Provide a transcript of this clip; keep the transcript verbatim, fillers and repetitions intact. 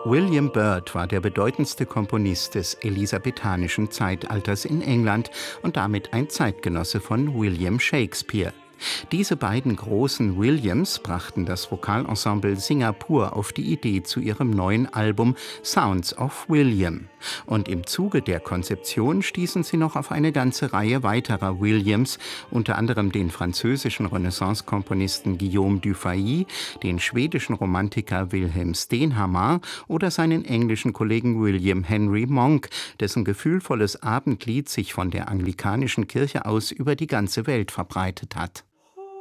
William Byrd war der bedeutendste Komponist des elisabethanischen Zeitalters in England und damit ein Zeitgenosse von William Shakespeare. Diese beiden großen Williams brachten das Vokalensemble Singapur auf die Idee zu ihrem neuen Album Sounds of William. Und im Zuge der Konzeption stießen sie noch auf eine ganze Reihe weiterer Williams, unter anderem den französischen Renaissance-Komponisten Guillaume Dufay, den schwedischen Romantiker Wilhelm Stenhammar oder seinen englischen Kollegen William Henry Monk, dessen gefühlvolles Abendlied sich von der anglikanischen Kirche aus über die ganze Welt verbreitet hat.